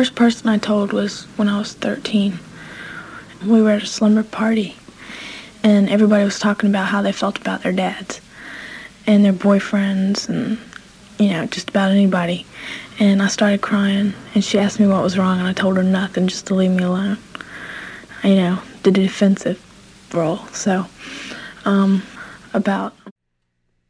first person I told was when I was 13. We were at a slumber party, and everybody was talking about how they felt about their dads and their boyfriends and, just about anybody. And I started crying, and she asked me what was wrong, and I told her nothing, just to leave me alone. The defensive role. So, about